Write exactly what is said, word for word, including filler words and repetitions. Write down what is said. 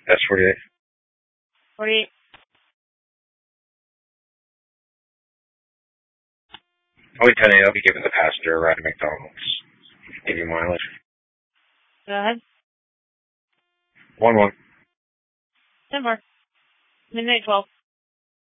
That's forty-eight. forty-eight. Only ten eight, I'll be giving the passenger a ride to McDonald's. Give you mileage. Go ahead. One one. ten more. Midnight twelve.